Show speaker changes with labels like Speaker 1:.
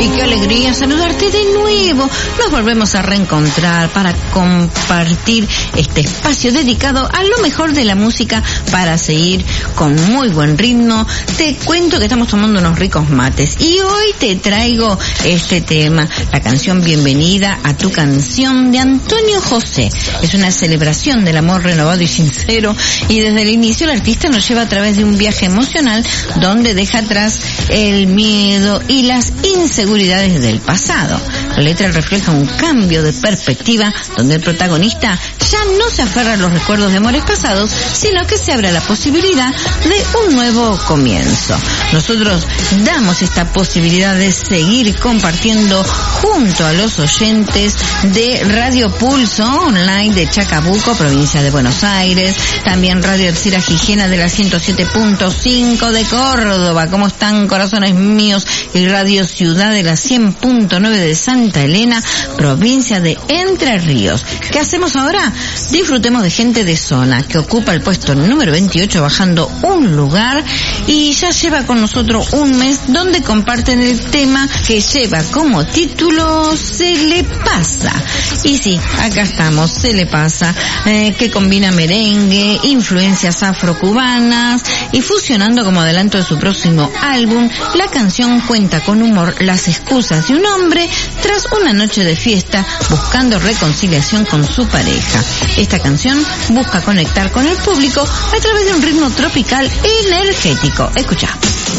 Speaker 1: y qué alegría saludarte de nuevo. Nos volvemos a reencontrar para compartir este espacio dedicado a lo mejor de la música para seguir con muy buen ritmo. Te cuento que estamos tomando unos ricos mates y hoy te traigo este tema, la canción Bienvenida a tu canción de Antonio José. Es una celebración del amor renovado y sincero, y desde el inicio el artista nos lleva a través de un viaje emocional donde deja atrás el miedo y las inseguridades del pasado. La letra refleja un cambio de perspectiva donde el protagonista ya no se aferra a los recuerdos de amores pasados, sino que se abre a la posibilidad de un nuevo comienzo. Nosotros damos esta posibilidad de seguir compartiendo junto a los oyentes de Radio Pulso Online de Chacabuco, provincia de Buenos Aires, también Radio Alcira Gijena de la 107.5 de Córdoba, ¿cómo están, corazones míos? Y Radio Ciudad de la 100.9 de Santa Elena, provincia de Entre Ríos. ¿Qué hacemos ahora? Disfrutemos de Gente de Zona, que ocupa el puesto número 28, bajando un lugar, y ya lleva con nosotros un mes donde comparten el tema que lleva como título Se le pasa. Y sí, acá estamos, Se le pasa, que combina merengue, influencias afrocubanas, y fusionando como adelanto de su próximo álbum, la canción cuenta con humor, las excusas de un hombre tras una noche de fiesta buscando reconciliación con su pareja. Esta canción busca conectar con el público a través de un ritmo tropical energético. Escucha.